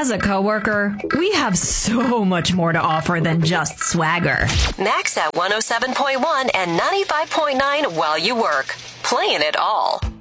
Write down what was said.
As a coworker, we have so much more to offer than just swagger. Max at 107.1 and 95.9 while you work. Playing it all.